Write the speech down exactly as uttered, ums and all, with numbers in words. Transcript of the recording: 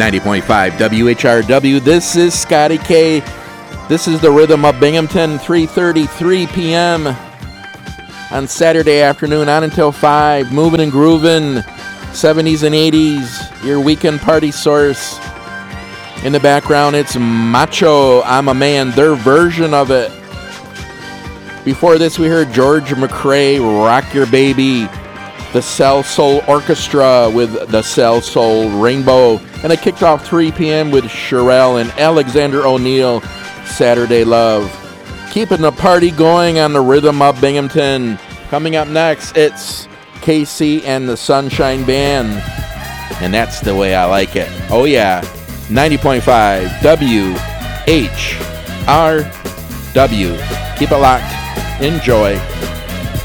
ninety point five W H R W. This is Scotty K. This is the Rhythm of Binghamton, three thirty-three p.m. on Saturday afternoon, on until five. Moving and grooving, seventies and eighties, your weekend party source. In the background, it's Macho, I'm a Man, their version of it. Before this, we heard George McRae, Rock Your Baby, the Cell Soul Orchestra with the Cell Soul Rainbow. And it kicked off three p.m. with Sherelle and Alexander O'Neill, Saturday Love. Keeping the party going on the Rhythm of Binghamton. Coming up next, it's K C and the Sunshine Band. And that's the way I like it. Oh yeah, ninety point five W H R W. Keep it locked. Enjoy.